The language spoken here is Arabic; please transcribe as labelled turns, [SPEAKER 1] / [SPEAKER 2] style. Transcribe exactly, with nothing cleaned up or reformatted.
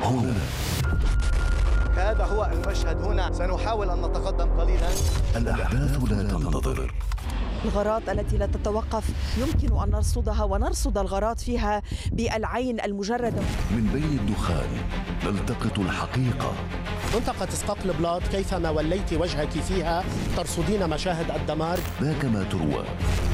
[SPEAKER 1] هنا.
[SPEAKER 2] هذا هو المشهد هنا. سنحاول أن نتقدم قليلا.
[SPEAKER 1] الأحداث لا تنتظر.
[SPEAKER 3] الغارات التي لا تتوقف يمكن أن نرصدها ونرصد الغارات فيها بالعين المجردة.
[SPEAKER 1] من بين الدخان نلتقط الحقيقة.
[SPEAKER 4] منطقة اسقاط البلاط كيفما وليت وجهك فيها ترصدين مشاهد الدمار.
[SPEAKER 1] ذاك ما تروى